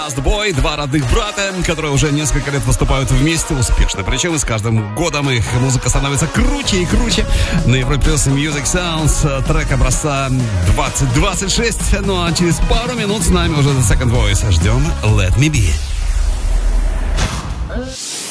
Boi, два родных брата, которые уже несколько лет выступают вместе успешно. Причем с каждым годом их музыка становится круче и круче. На Европе Плюс Music Sounds трек образца 2026. Ну а через пару минут с нами уже The Second Voice. Ждем Let Me Be.